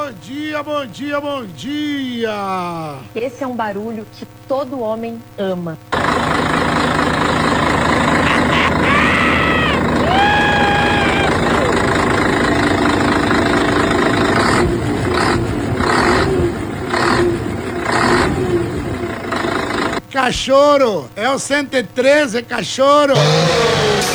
Bom dia, bom dia, bom dia! Esse é um barulho que todo homem ama. Cachorro! É o 113, cachorro!